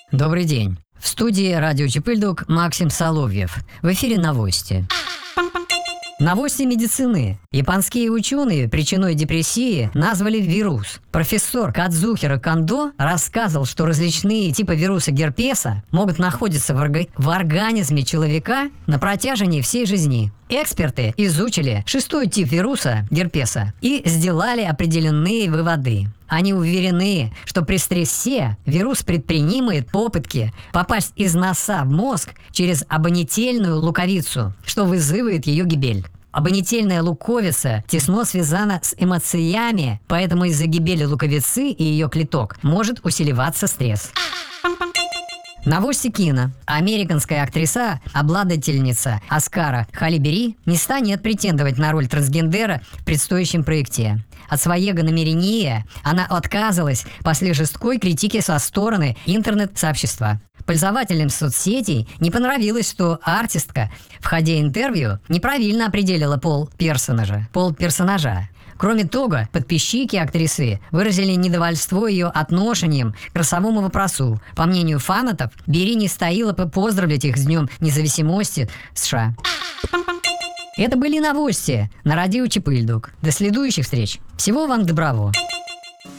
Добрый день. В студии радио Чепыльдук Максим Соловьев. В эфире новости. Новости медицины. Японские ученые причиной депрессии назвали вирус. Профессор Кадзухиро Кондо рассказывал, что различные типы вируса герпеса могут находиться в организме человека на протяжении всей жизни. Эксперты изучили 6-й тип вируса герпеса и сделали определенные выводы. Они уверены, что при стрессе вирус предпринимает попытки попасть из носа в мозг через абонительную луковицу, что вызывает ее гибель. Абонительная луковица тесно связана с эмоциями, поэтому из-за гибели луковицы и ее клеток может усиливаться стресс. Новости кино. Американская актриса, обладательница Оскара Халли Берри не станет претендовать на роль трансгендера в предстоящем проекте. От своего намерения она отказалась после жесткой критики со стороны интернет-сообщества. Пользователям соцсетей не понравилось, что артистка в ходе интервью неправильно определила пол персонажа. Кроме того, подписчики актрисы выразили недовольство ее отношением к расовому вопросу. По мнению фанатов, Берри не стоило поздравить их с Днем независимости США. Это были новости на радио Чепыльдук. До следующих встреч. Всего вам доброго.